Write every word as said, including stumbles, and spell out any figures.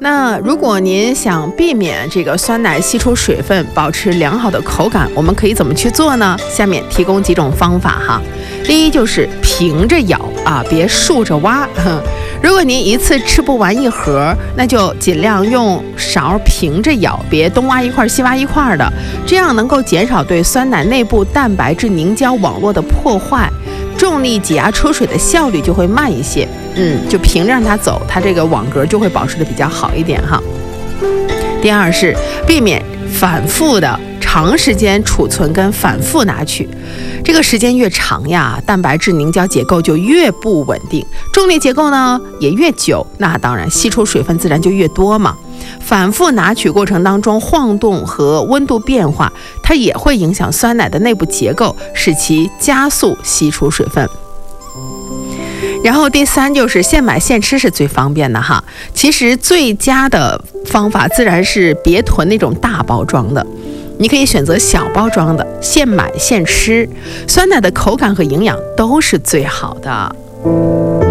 那如果您想避免这个酸奶吸出水分，保持良好的口感，我们可以怎么去做呢？下面提供几种方法哈。第一就是平着咬啊，别竖着挖。如果您一次吃不完一盒，那就尽量用勺平着咬，别东挖一块西挖一块的，这样能够减少对酸奶内部蛋白质凝胶网络的破坏，重力挤压出水的效率就会慢一些。嗯，就平着让它走，它这个网格就会保持的比较好一点哈。第二是避免反复的长时间储存跟反复拿取，这个时间越长呀，蛋白质凝胶结构就越不稳定，重力结构呢也越久，那当然吸出水分自然就越多嘛。反复拿取过程当中晃动和温度变化，它也会影响酸奶的内部结构，使其加速吸出水分。然后第三就是现买现吃是最方便的哈。其实最佳的方法自然是别囤那种大包装的，你可以选择小包装的，现买现吃，酸奶的口感和营养都是最好的。